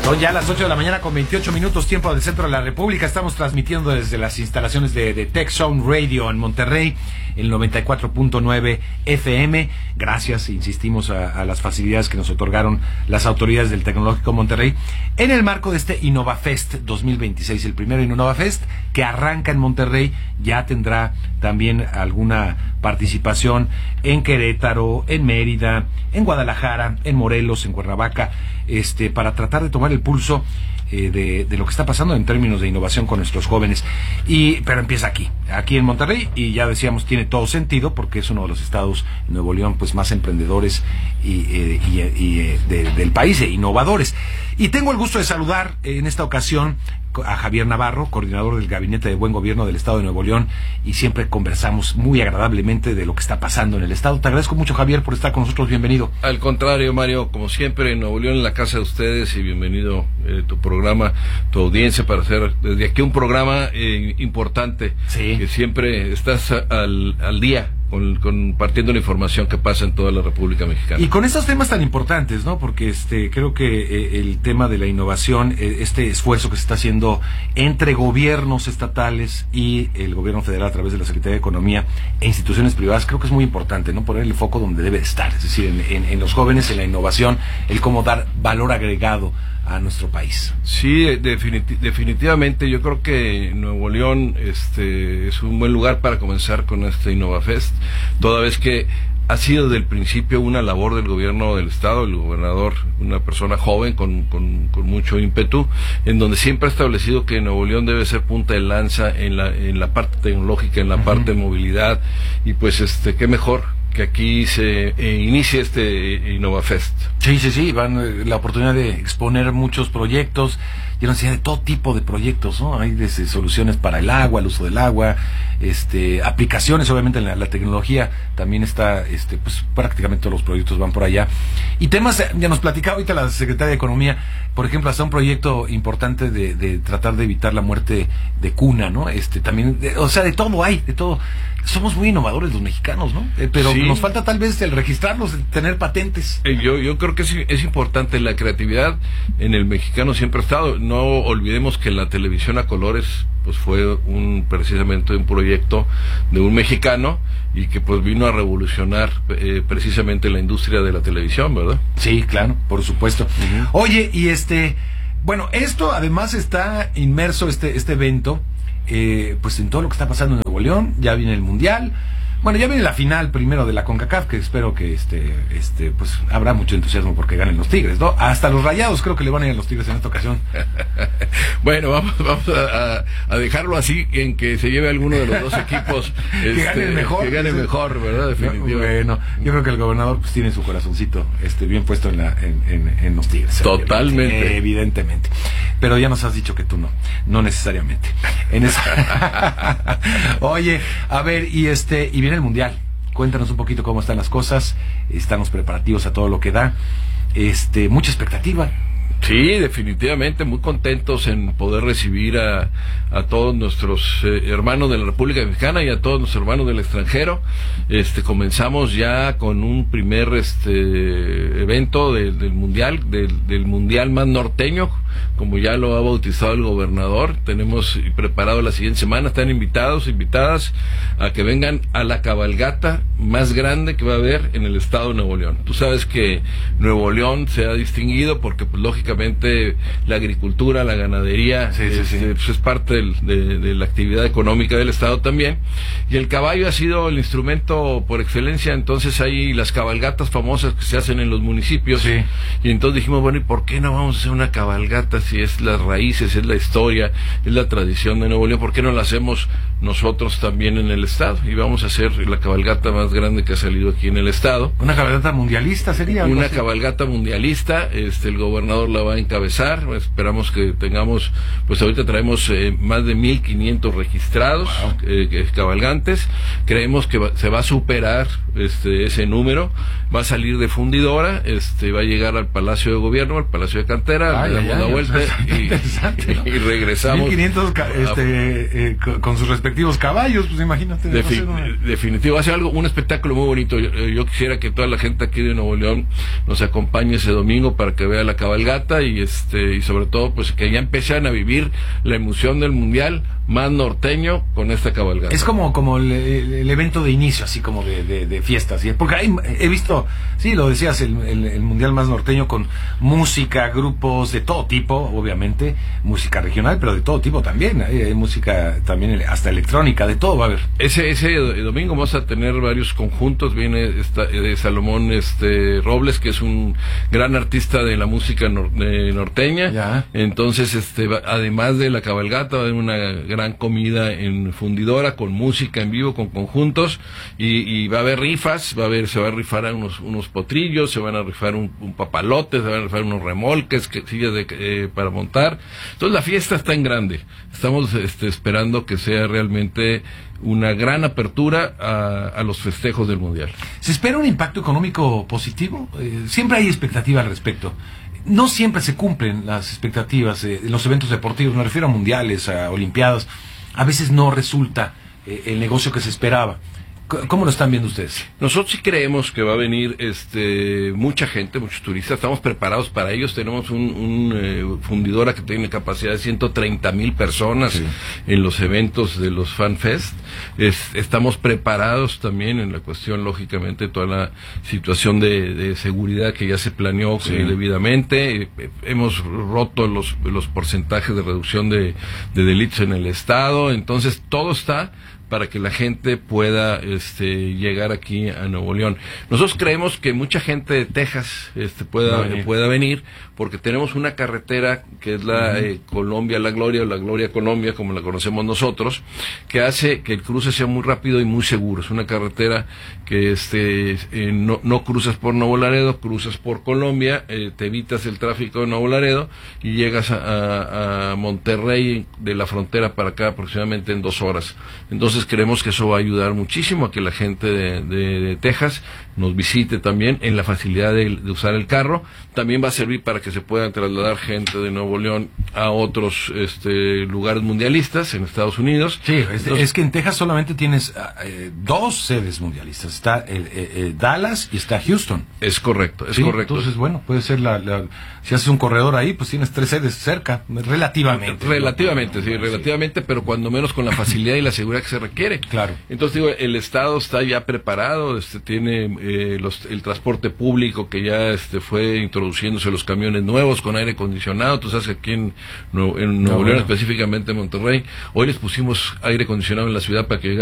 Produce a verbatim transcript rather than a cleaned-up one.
Son ya las ocho de la mañana con veintiocho minutos, tiempo del centro de la República. Estamos transmitiendo desde las instalaciones de, de Tech Zone Radio en Monterrey, el noventa y cuatro punto nueve F M. Gracias, insistimos, a, a las facilidades que nos otorgaron las autoridades del Tecnológico Monterrey en el marco de este InnovaFest dos mil veintiséis. El primero InnovaFest que arranca en Monterrey ya tendrá también alguna participación en Querétaro, en Mérida, en Guadalajara, en Morelos, en Cuernavaca, este, para tratar de tomar el pulso eh, de, de lo que está pasando en términos de innovación con nuestros jóvenes. Y pero empieza aquí, aquí en Monterrey, y ya decíamos, tiene todo sentido porque es uno de los estados, Nuevo León, pues más emprendedores y, eh, y, y eh, de, del país, e innovadores. Y tengo el gusto de saludar en esta ocasión a Javier Navarro, coordinador del Gabinete de Buen Gobierno del Estado de Nuevo León, y siempre conversamos muy agradablemente de lo que está pasando en el Estado. Te agradezco mucho, Javier, por estar con nosotros. Bienvenido. Al contrario, Mario, como siempre, en Nuevo León, en la casa de ustedes, y bienvenido eh, tu programa, tu audiencia, para hacer desde aquí un programa eh, importante, sí, que siempre estás al, al día Con, compartiendo la información que pasa en toda la República Mexicana. Y con estos temas tan importantes, ¿no? Porque este creo que eh, el tema de la innovación, eh, este esfuerzo que se está haciendo entre gobiernos estatales y el gobierno federal a través de la Secretaría de Economía e instituciones privadas, creo que es muy importante, ¿no? Poner el foco donde debe estar, es decir, en, en, en los jóvenes, en la innovación, el cómo dar valor agregado a nuestro país. Sí, definit- definitivamente yo creo que Nuevo León este es un buen lugar para comenzar con este InnovaFest, toda vez que ha sido desde el principio una labor del gobierno del estado, el gobernador, una persona joven con, con, con mucho ímpetu, en donde siempre ha establecido que Nuevo León debe ser punta de lanza en la, en la parte tecnológica, en la uh-huh. parte de movilidad, y pues este qué mejor que aquí se eh, inicie este InnovaFest. Sí, sí, sí, van eh, la oportunidad de exponer muchos proyectos, yo no sé, de todo tipo de proyectos, ¿no? Hay desde soluciones para el agua, el uso del agua, este, aplicaciones, obviamente la, la tecnología también está, este, pues prácticamente todos los proyectos van por allá. Y temas, ya nos platicaba ahorita la Secretaria de Economía, por ejemplo, hasta un proyecto importante de, de tratar de evitar la muerte de cuna, ¿no? Este, también, de, o sea, de todo hay, de todo. Somos muy innovadores los mexicanos, ¿no? Eh, pero sí, nos falta tal vez el registrarlos, el tener patentes. Eh, yo yo creo que es, es importante, la creatividad en el mexicano siempre ha estado. No olvidemos que la televisión a colores pues fue un precisamente un proyecto de un mexicano y que pues vino a revolucionar eh, precisamente la industria de la televisión, ¿verdad? Sí, claro, por supuesto. Uh-huh. Oye, y este, bueno, esto además está inmerso, este este evento, Eh, pues en todo lo que está pasando en Nuevo León. Ya viene el Mundial, bueno, ya viene la final primero de la CONCACAF, que espero que este, este, pues habrá mucho entusiasmo porque ganen los Tigres, ¿no? Hasta los Rayados creo que le van a ir a los Tigres en esta ocasión. Bueno, vamos, vamos a, a dejarlo así, en que se lleve alguno de los dos equipos que este, gane mejor, que gane mejor, ¿verdad? Definitivamente. Bueno, yo creo que el gobernador pues tiene su corazoncito este bien puesto en la en, en, en los Tigres. Totalmente. Eh, evidentemente. Pero ya nos has dicho que tú no, no necesariamente. En esa... Oye, a ver, y este, y viene el Mundial. Cuéntanos un poquito cómo están las cosas. Están los preparativos a todo lo que da. Este, mucha expectativa. Sí, definitivamente, muy contentos en poder recibir a, a todos nuestros eh, hermanos de la República Mexicana y a todos nuestros hermanos del extranjero. Este, comenzamos ya con un primer este evento de, del mundial, del, del mundial más norteño, como ya lo ha bautizado el gobernador. Tenemos preparado la siguiente semana, están invitados, invitadas a que vengan a la cabalgata más grande que va a haber en el estado de Nuevo León. Tú sabes que Nuevo León se ha distinguido porque, pues, lógicamente, la agricultura, la ganadería, sí, sí, es, sí. Pues, es parte del, de, de la actividad económica del estado también, y el caballo ha sido el instrumento por excelencia. Entonces hay las cabalgatas famosas que se hacen en los municipios, sí. Y entonces dijimos, bueno, ¿y por qué no vamos a hacer una cabalgata si es las raíces, es la historia, es la tradición de Nuevo León? ¿Por qué no la hacemos nosotros también en el estado? Y vamos a hacer la cabalgata más grande que ha salido aquí en el estado. ¿Una cabalgata mundialista sería? Una cabalgata mundialista, este, el gobernador la va a encabezar. Esperamos que tengamos, pues ahorita traemos eh, más de mil quinientos registrados, wow. eh, cabalgantes. Creemos que va, se va a superar este ese número, va a salir de fundidora, este va a llegar al Palacio de Gobierno, al Palacio de Cantera, ay, le damos ay, la ay, vuelta y, y, y regresamos. mil quinientos este, eh, con, con sus respectivos respectivos caballos, pues imagínate. Defi no sé, no... Definitivo, hace algo, un espectáculo muy bonito. Yo, yo quisiera que toda la gente aquí de Nuevo León nos acompañe ese domingo para que vea la cabalgata y este y sobre todo pues que ya empiecen a vivir la emoción del mundial más norteño con esta cabalgata. Es como como el, el evento de inicio, así como de, de, de fiestas, ¿sí? Porque hay, he visto, sí, lo decías, el, el, el mundial más norteño con música, grupos de todo tipo, obviamente, música regional, pero de todo tipo también, hay, hay música también hasta electrónica, de todo va a haber. Ese ese domingo vamos a tener varios conjuntos, viene esta, de Salomón este Robles, que es un gran artista de la música nor, de norteña, ya. Entonces este además de la cabalgata va a haber una gran comida en fundidora con música en vivo, con conjuntos y, y va a haber rifas, va a haber, se va a rifar unos unos potrillos, se van a rifar un, un papalote, se van a rifar unos remolques, que sillas de, eh, para montar. Entonces la fiesta está en grande. Estamos este, esperando que sea realmente una gran apertura a, a los festejos del mundial. ¿Se espera un impacto económico positivo? Eh, siempre hay expectativa al respecto. No siempre se cumplen las expectativas eh, en los eventos deportivos, me refiero a mundiales, a olimpiadas. A veces no resulta eh, el negocio que se esperaba. ¿Cómo lo están viendo ustedes? Nosotros sí creemos que va a venir este mucha gente, muchos turistas, estamos preparados para ellos, tenemos un, un eh, fundidora que tiene capacidad de ciento treinta mil personas sí. en los eventos de los Fan Fest. Es, estamos preparados también en la cuestión, lógicamente, toda la situación de, de seguridad que ya se planeó sí. eh, debidamente. Eh, eh, hemos roto los, los porcentajes de reducción de, de delitos en el estado, entonces todo está para que la gente pueda este, llegar aquí a Nuevo León. Nosotros creemos que mucha gente de Texas este, pueda, venir. pueda venir, porque tenemos una carretera que es la uh-huh. eh, Colombia La Gloria, o la Gloria Colombia, como la conocemos nosotros, que hace que el cruce sea muy rápido y muy seguro. Es una carretera que este eh, no, no cruzas por Nuevo Laredo, cruzas por Colombia, eh, te evitas el tráfico de Nuevo Laredo y llegas a, a, a Monterrey de la frontera para acá aproximadamente en dos horas. Entonces creemos que eso va a ayudar muchísimo a que la gente de, de, de Texas nos visite también en la facilidad de, de usar el carro. También va a servir para que se puedan trasladar gente de Nuevo León a otros este, lugares mundialistas en Estados Unidos. Sí, es, Entonces, es que en Texas solamente tienes eh, dos sedes mundialistas. Está el, el, el Dallas y está Houston. Es correcto, es sí, correcto. Entonces, bueno, puede ser la, la... Si haces un corredor ahí, pues tienes tres sedes cerca, relativamente. Relativamente, ¿no? sí, sí, relativamente, pero cuando menos con la facilidad y la seguridad que se requiere. Claro. Entonces, digo, el Estado está ya preparado, este tiene eh, los, el transporte público que ya este fue introduciéndose los camiones nuevos con aire acondicionado. Tú sabes que aquí en, en Nuevo no, León, bueno. específicamente en Monterrey, hoy les pusimos aire acondicionado en la ciudad para que